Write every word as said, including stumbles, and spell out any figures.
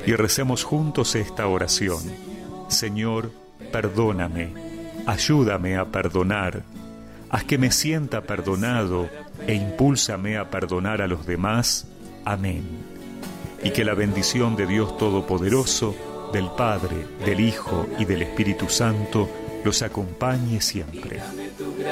y recemos juntos esta oración. Señor, perdóname, ayúdame a perdonar, haz que me sienta perdonado e impúlsame a perdonar a los demás. Amén. Y que la bendición de Dios Todopoderoso, del Padre, del Hijo y del Espíritu Santo los acompañe siempre.